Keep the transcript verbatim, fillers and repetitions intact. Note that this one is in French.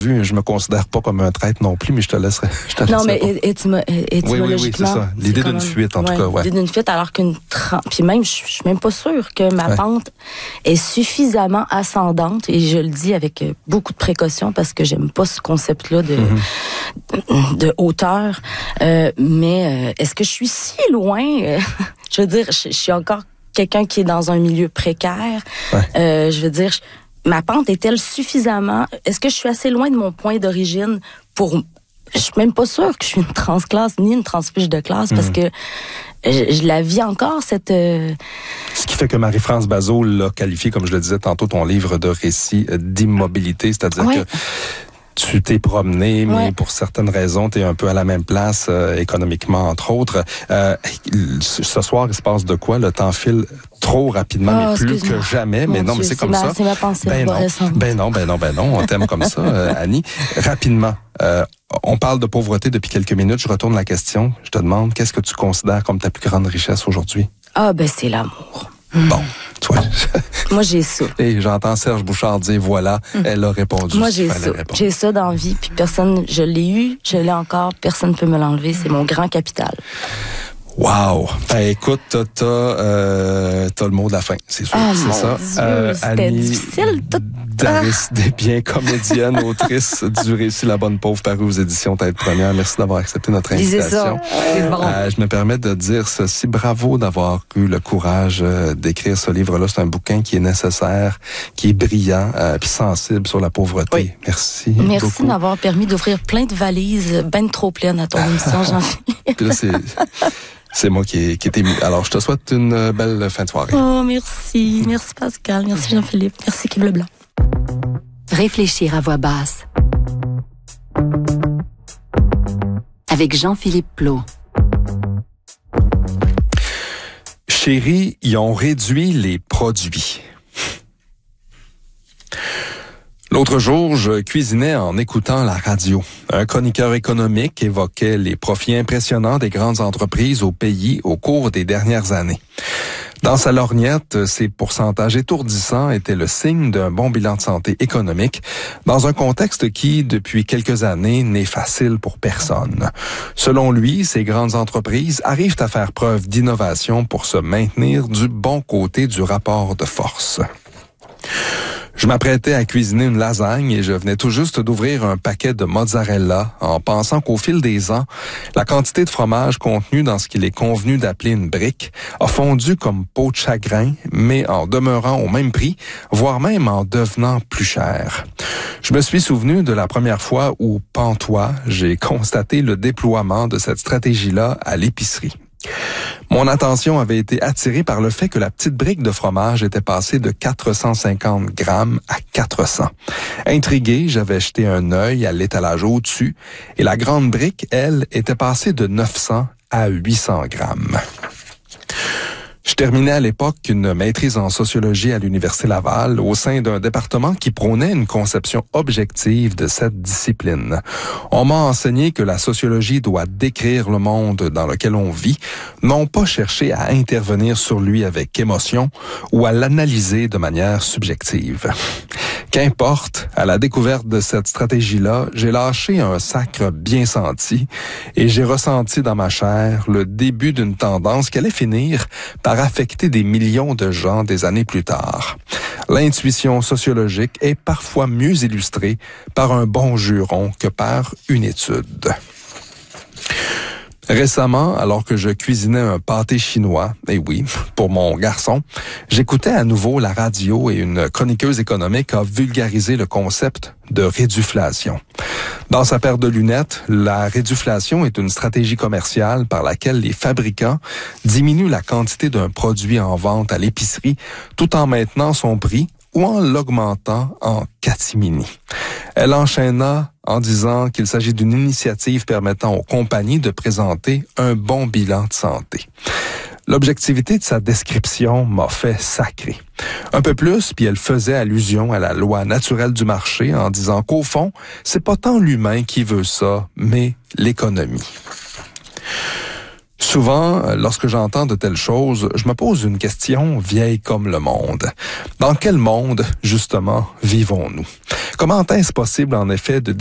Je me considère pas comme un traître non plus, mais je te laisserai. Je te non, mais étymo- étymologiquement. Oui, oui, oui, c'est ça. L'idée d'une fuite, en tout cas, ouais. L'idée d'une fuite, alors qu'une trempe. Puis même, je suis même pas sûre que ma ouais. pente est suffisamment ascendante, et je le dis avec beaucoup de précaution parce que j'aime pas ce concept-là de, mm-hmm. de hauteur. Euh, mais euh, est-ce que je suis si loin? Je veux dire, je, je suis encore quelqu'un qui est dans un milieu précaire. Ouais. Euh, je veux dire, je, ma pente est-elle suffisamment... Est-ce que je suis assez loin de mon point d'origine pour... Je suis même pas sûre que je suis une transclasse ni une transfuge de classe, mmh. parce que je, je la vis encore, cette... Euh... Ce qui fait que Marie-France Bazot l'a qualifié, comme je le disais tantôt, ton livre de récit d'immobilité, c'est-à-dire ouais. que tu t'es promené, mais ouais. pour certaines raisons, tu es un peu à la même place, euh, économiquement, entre autres. Euh, ce soir, il se passe de quoi? Le temps file trop rapidement, oh, mais plus que jamais. Mon mais non, Dieu, mais c'est, c'est comme ma, ça. C'est ma pensée. Ben non, ben non, ben non, ben non. On t'aime comme ça, euh, Annie. Rapidement, euh, on parle de pauvreté depuis quelques minutes. Je retourne la question. Je te demande, qu'est-ce que tu considères comme ta plus grande richesse aujourd'hui? Ah, ben c'est l'amour. Bon, toi. Moi, j'ai ça. Et j'entends Serge Bouchard dire, voilà, mm. elle a répondu. Moi, j'ai ça. Répondre. J'ai ça dans la vie, puis personne, je l'ai eu, je l'ai encore, personne ne peut me l'enlever. C'est mon grand capital. Wow! Ben, écoute, t'as, t'as, euh, t'as le mot de la fin, c'est sûr. Ah, c'est mon ça. Dieu, Euh, c'était Annie difficile. Tout... Daris Desbiens, comédienne, autrice du récit La Bonne Pauvre, paru aux éditions Tête Première. Merci d'avoir accepté notre invitation. C'est bon. Euh, je me permets de dire ceci. Bravo d'avoir eu le courage euh, d'écrire ce livre-là. C'est un bouquin qui est nécessaire, qui est brillant, euh, puis sensible sur la pauvreté. Oui. Merci. Merci beaucoup. de m'avoir permis d'ouvrir plein de valises, ben trop pleines à ton émission, Jean-Philippe. Puis là, c'est... C'est moi qui, qui est ému. Alors, je te souhaite une belle fin de soirée. Oh, merci. Merci, Pascal. Merci, Jean-Philippe. Merci, Kim Leblanc. Réfléchir à voix basse. Avec Jean-Philippe Plot. Chérie, ils ont réduit les produits. L'autre jour, je cuisinais en écoutant la radio. Un chroniqueur économique évoquait les profits impressionnants des grandes entreprises au pays au cours des dernières années. Dans sa lorgnette, ces pourcentages étourdissants étaient le signe d'un bon bilan de santé économique dans un contexte qui, depuis quelques années, n'est facile pour personne. Selon lui, ces grandes entreprises arrivent à faire preuve d'innovation pour se maintenir du bon côté du rapport de force. Je m'apprêtais à cuisiner une lasagne et je venais tout juste d'ouvrir un paquet de mozzarella en pensant qu'au fil des ans, la quantité de fromage contenue dans ce qu'il est convenu d'appeler une brique a fondu comme peau de chagrin, mais en demeurant au même prix, voire même en devenant plus cher. Je me suis souvenu de la première fois où, pantois, j'ai constaté le déploiement de cette stratégie-là à l'épicerie. Mon attention avait été attirée par le fait que la petite brique de fromage était passée de quatre cent cinquante grammes à quatre cents. Intrigué, j'avais jeté un œil à l'étalage au-dessus et la grande brique, elle, était passée de neuf cents à huit cents grammes. Je terminais à l'époque une maîtrise en sociologie à l'Université Laval au sein d'un département qui prônait une conception objective de cette discipline. On m'a enseigné que la sociologie doit décrire le monde dans lequel on vit, non pas chercher à intervenir sur lui avec émotion ou à l'analyser de manière subjective. Qu'importe, à la découverte de cette stratégie-là, j'ai lâché un sacre bien senti et j'ai ressenti dans ma chair le début d'une tendance qui allait finir par affecter des millions de gens des années plus tard. L'intuition sociologique est parfois mieux illustrée par un bon juron que par une étude. Récemment, alors que je cuisinais un pâté chinois, et oui, pour mon garçon, j'écoutais à nouveau la radio et une chroniqueuse économique a vulgarisé le concept de réduflation. Dans sa paire de lunettes, la réduflation est une stratégie commerciale par laquelle les fabricants diminuent la quantité d'un produit en vente à l'épicerie tout en maintenant son prix ou en l'augmentant en catimini. Elle enchaîna en disant qu'il s'agit d'une initiative permettant aux compagnies de présenter un bon bilan de santé. L'objectivité de sa description m'a fait sacrer. Un peu plus, puis elle faisait allusion à la loi naturelle du marché en disant qu'au fond, c'est pas tant l'humain qui veut ça, mais l'économie. Souvent, lorsque j'entends de telles choses, je me pose une question vieille comme le monde. Dans quel monde, justement, vivons-nous? Comment est-ce possible, en effet, de